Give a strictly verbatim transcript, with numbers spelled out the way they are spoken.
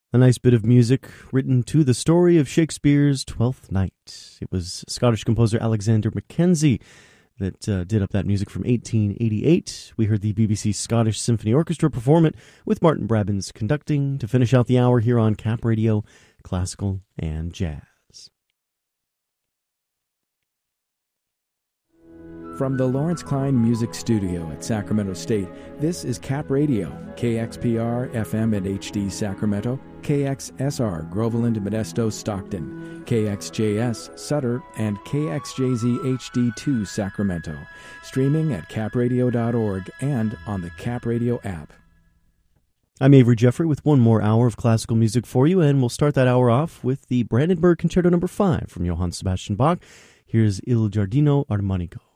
A nice bit of music written to the story of Shakespeare's Twelfth Night. It was Scottish composer Alexander Mackenzie that uh, did up that music from eighteen eighty-eight. We heard the B B C Scottish Symphony Orchestra perform it with Martin Brabbins conducting to finish out the hour here on Cap Radio, Classical and Jazz. From the Lawrence Klein Music Studio at Sacramento State, this is Cap Radio, K X P R F M and H D Sacramento, K X S R Groveland, Modesto, Stockton, K X J S Sutter, and K X J Z H D two Sacramento. Streaming at cap radio dot org and on the Cap Radio app. I'm Avery Jeffrey with one more hour of classical music for you, and we'll start that hour off with the Brandenburg Concerto number five from Johann Sebastian Bach. Here's Il Giardino Armonico.